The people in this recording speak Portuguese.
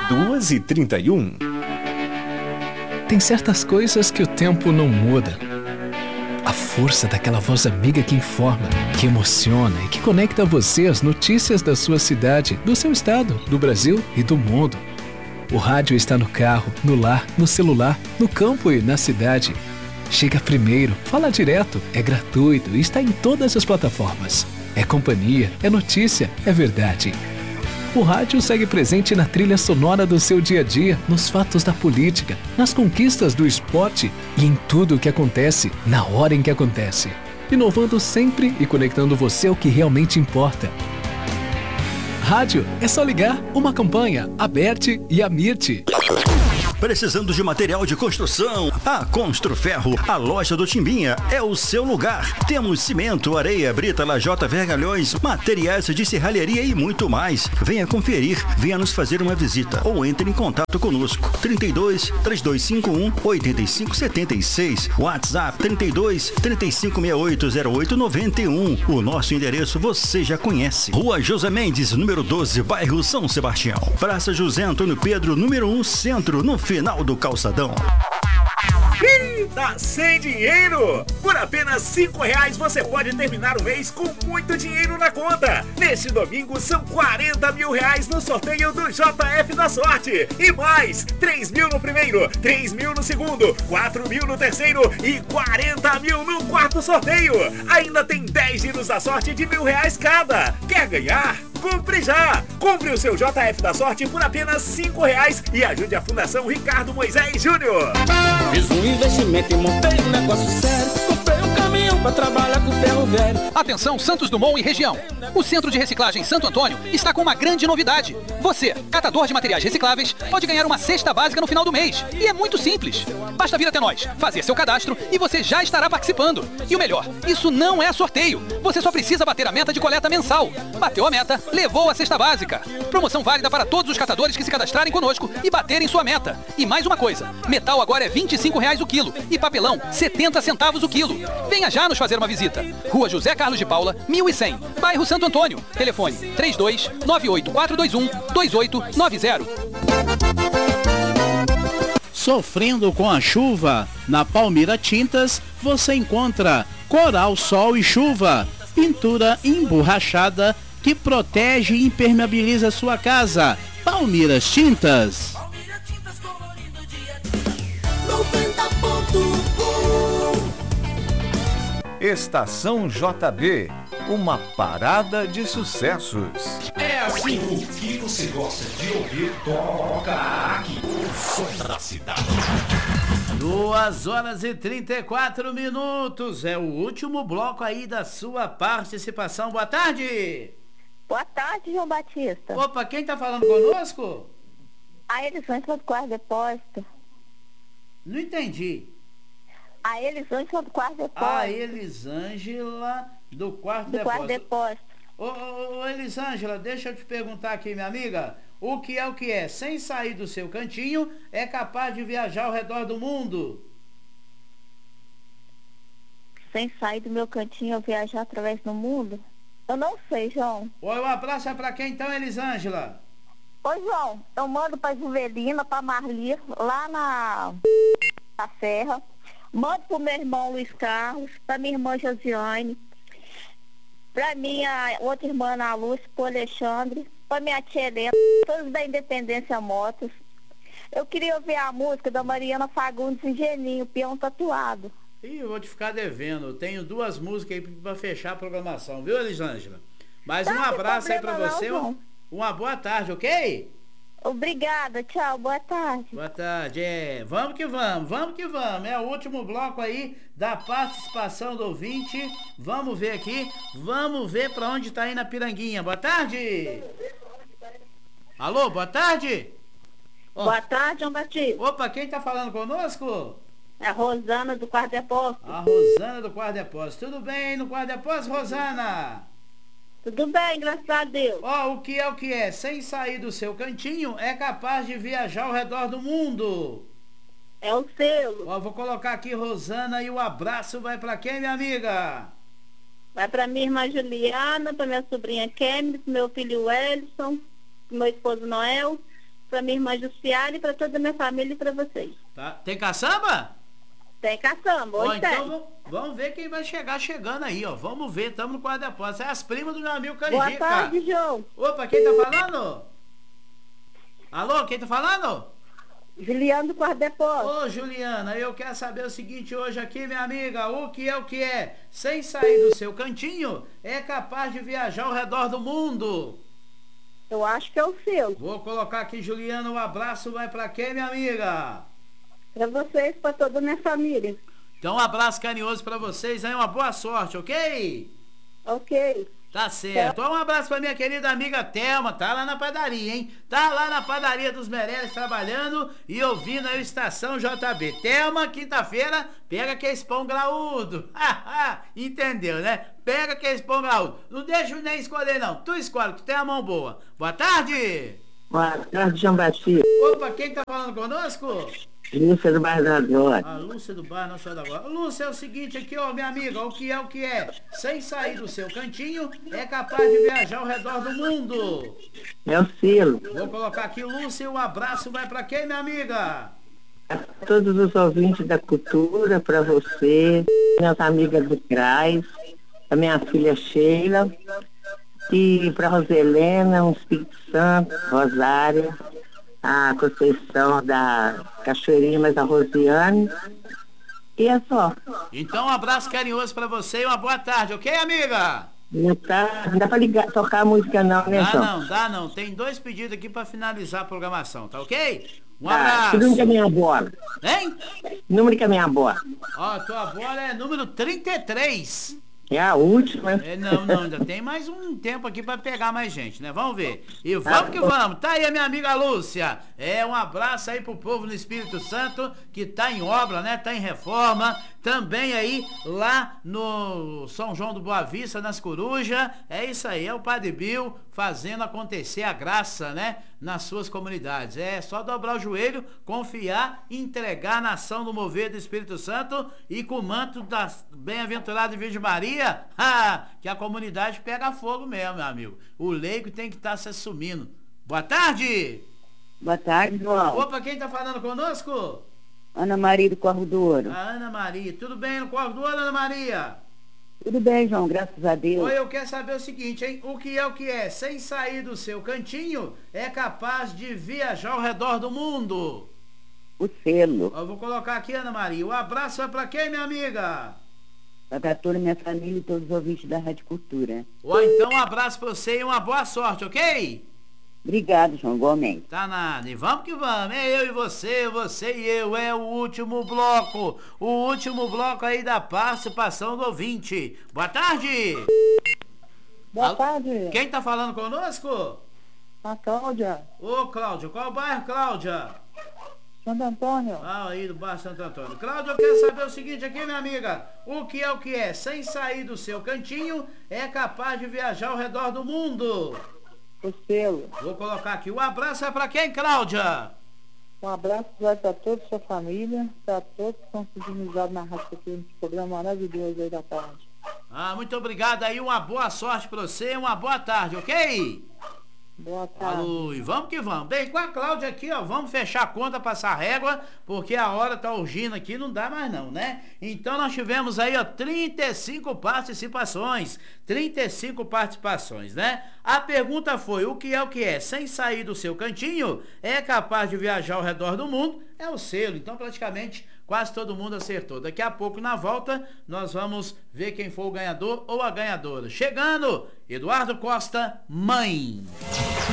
2h31. Tem certas coisas que o tempo não muda. A força daquela voz amiga que informa, que emociona e que conecta você às notícias da sua cidade, do seu estado, do Brasil e do mundo. O rádio está no carro, no lar, no celular, no campo e na cidade. Chega primeiro, fala direto, é gratuito e está em todas as plataformas. É companhia, é notícia, é verdade. O rádio segue presente na trilha sonora do seu dia a dia, nos fatos da política, nas conquistas do esporte e em tudo o que acontece, na hora em que acontece. Inovando sempre e conectando você ao que realmente importa. Rádio é só ligar, uma campanha, Aberte e Amirte. Precisando de material de construção? A Construferro, a loja do Timbinha, é o seu lugar. Temos cimento, areia, brita, lajota, vergalhões, materiais de serralheria e muito mais. Venha conferir, venha nos fazer uma visita ou entre em contato conosco. 32 3251 8576, WhatsApp 32 3568 0891. O nosso endereço você já conhece. Rua José Mendes, número 12, bairro São Sebastião. Praça José Antônio Pedro, número 1, centro, no final do calçadão. Tá sem dinheiro? Por apenas R$5 você pode terminar o mês com muito dinheiro na conta. Neste domingo são R$40 mil no sorteio do JF da Sorte. E mais, 3 mil no primeiro, 3 mil no segundo, 4 mil no terceiro e 40 mil no quarto sorteio. Ainda tem 10 giros da sorte de R$1.000 cada. Quer ganhar? Compre já! Compre o seu JF da Sorte por apenas R$5 e ajude a Fundação Ricardo Moisés Júnior. Fiz um investimento e montei um negócio sério. Comprei um caminhão pra trabalhar com ferro velho. Atenção Santos Dumont e região. O Centro de Reciclagem Santo Antônio está com uma grande novidade. Você, catador de materiais recicláveis, pode ganhar uma cesta básica no final do mês. E é muito simples. Basta vir até nós, fazer seu cadastro e você já estará participando. E o melhor, isso não é sorteio. Você só precisa bater a meta de coleta mensal. Bateu a meta, levou a cesta básica. Promoção válida para todos os catadores que se cadastrarem conosco e baterem sua meta. E mais uma coisa, metal agora é R$25 o quilo e papelão 70 centavos o quilo. Venha já nos fazer uma visita. Rua José Carlos de Paula, 1100, bairro Santo Antônio. Telefone 32 98421 2890. Sofrendo com a chuva? Na Palmira Tintas você encontra Coral, Sol e Chuva, pintura emborrachada que protege e impermeabiliza sua casa. Palmiras Tintas. Estação JB, uma parada de sucessos. É assim, o que você gosta de ouvir, toca aqui. O som da cidade. 2h34. É o último bloco aí da sua participação. Boa tarde. Boa tarde, João Batista. Opa, quem tá falando conosco? A Elisângela do Quarto Depósito. Não entendi. A Elisângela do Quarto Depósito. A Elisângela do Quarto Depósito. Quarto Depósito. Ô, Elisângela, deixa eu te perguntar aqui, minha amiga. O que é? Sem sair do seu cantinho, é capaz de viajar ao redor do mundo? Sem sair do meu cantinho, eu viajar através do mundo? Eu não sei, João. Oi, um abraço é pra quem então, Elisângela? Oi, João. Eu mando pra Juvelina, pra Marli, lá na Serra. Mando pro meu irmão Luiz Carlos, pra minha irmã Josiane, pra minha outra irmã Ana Lúcia, pro Alexandre, pra minha tia Helena, todos da Independência Motos. Eu queria ouvir a música da Mariana Fagundes Engeninho, Peão Tatuado. Ih, eu vou te ficar devendo. Eu tenho 2 músicas aí pra fechar a programação, viu, Elisângela? Mas um abraço aí pra você. Uma boa tarde, ok? Obrigada, tchau, boa tarde. Boa tarde, vamos que vamos. É o último bloco aí da participação do ouvinte. Vamos ver aqui, vamos ver pra onde tá indo a Piranguinha. Boa tarde. Alô, boa tarde. Boa tarde, João Batista. Opa, quem tá falando conosco? É a Rosana do Quarto Depósito. A Rosana do Quarto Depósito. Tudo bem no Quarto Depósito, Rosana? Tudo bem, graças a Deus. O que é? Sem sair do seu cantinho, é capaz de viajar ao redor do mundo. É o selo. Vou colocar aqui, Rosana, e o abraço vai pra quem, minha amiga? Vai pra minha irmã Juliana, pra minha sobrinha Kemi, pro meu filho Wellison, pro meu esposo Noel, pra minha irmã Jussiara e pra toda a minha família e pra vocês. Tá. Tem caçamba? Tem caçamba, hoje então vamos ver quem vai chegando aí, ó. Vamos ver, estamos no quadro de aposta. É as primas do meu amigo Canjica. Boa tarde, João. Opa, quem tá falando? Alô, quem tá falando? Juliana do Quarto Depósito. Ô, Juliana, eu quero saber o seguinte hoje aqui, minha amiga. O que é? Sem sair do seu cantinho, é capaz de viajar ao redor do mundo. Eu acho que é o seu. Vou colocar aqui, Juliana, um abraço vai pra quem, minha amiga? Pra vocês, pra toda a minha família. Então, um abraço carinhoso pra vocês aí, uma boa sorte, ok? Ok. Tá certo. Um abraço pra minha querida amiga Thelma, tá lá na padaria, hein? Tá lá na padaria dos Meireles trabalhando e ouvindo a Estação JB. Thelma, quinta-feira, pega aquele pão graúdo. Entendeu, né? Pega aquele pão graúdo. Não deixa nem escolher, não. Tu escolhe, que tem a mão boa. Boa tarde. Boa tarde, João Batista. Opa, quem tá falando conosco? Lúcia do Bairro da Glória. A Lúcia do Bairro, não sei da Glória. Lúcia, é o seguinte aqui, ó, minha amiga, o que é? Sem sair do seu cantinho, é capaz de viajar ao redor do mundo. É o selo. Vou colocar aqui, Lúcia, um abraço vai pra quem, minha amiga? A todos os ouvintes da cultura, pra você, minhas amigas do CRAS, a minha filha Sheila, e pra Roselena, um Espírito Santo, Rosário, a Conceição da Cachoeirinha, mas a Rosiane. E é só. Então, um abraço carinhoso pra você e uma boa tarde, ok, amiga? Não dá pra tocar a música não, né, João? Dá não. Tem 2 pedidos aqui pra finalizar a programação, tá ok? Um abraço. Que número que é minha bola? Hein? Número que é minha bola? Ó, tua bola é número 33. É a última. Não, ainda tem mais um tempo aqui pra pegar mais gente, né? Vamos ver. E vamos que vamos. Tá aí a minha amiga Lúcia. Um abraço aí pro povo no Espírito Santo, que tá em obra, né? Tá em reforma. Também aí lá no São João do Boa Vista, nas Corujas. É isso aí, é o Padre Bill fazendo acontecer a graça, né? Nas suas comunidades. É só dobrar o joelho, confiar, entregar na ação do mover do Espírito Santo e com o manto da bem-aventurada Virgem Maria, que a comunidade pega fogo mesmo, meu amigo. O leigo tem que estar se assumindo. Boa tarde! Boa tarde, João. Opa, quem tá falando conosco? Ana Maria do Corvo do Ouro. A Ana Maria. Tudo bem no Corvo do Ouro, Ana Maria? Tudo bem, João, graças a Deus. Oi, eu quero saber o seguinte, hein? O que é? Sem sair do seu cantinho, é capaz de viajar ao redor do mundo. O selo. Eu vou colocar aqui, Ana Maria. O abraço vai pra quem, minha amiga? Para toda a minha família e todos os ouvintes da Rádio Cultura. Então um abraço pra você e uma boa sorte, ok? Obrigado, João, igualmente. Tá nada. E vamos que vamos. É eu e você e eu. É o último bloco. O último bloco aí da participação do ouvinte. Boa tarde. Boa tarde. Quem tá falando conosco? A Cláudia. Ô, Cláudia. Qual o bairro, Cláudia? Santo Antônio. Aí do bairro Santo Antônio. Cláudia, eu quero saber o seguinte aqui, minha amiga. O que é? Sem sair do seu cantinho, é capaz de viajar ao redor do mundo. O selo. Vou colocar aqui. O abraço é pra quem, Cláudia? Um abraço vai para toda a sua família, para todos que estão sintonizados na rádio aqui, nesse programa maravilhoso aí da tarde. Muito obrigado aí, uma boa sorte pra você, uma boa tarde, ok? Boa tarde. Alô, e vamos que vamos. Bem, com a Cláudia aqui, ó, vamos fechar a conta, passar a régua, porque a hora tá urgindo aqui, não dá mais não, né? Então nós tivemos aí, ó, 35 participações, né? A pergunta foi, o que é? Sem sair do seu cantinho, é capaz de viajar ao redor do mundo? É o selo, então praticamente quase todo mundo acertou. Daqui a pouco, na volta, nós vamos ver quem foi o ganhador ou a ganhadora. Chegando, Eduardo Costa, mãe.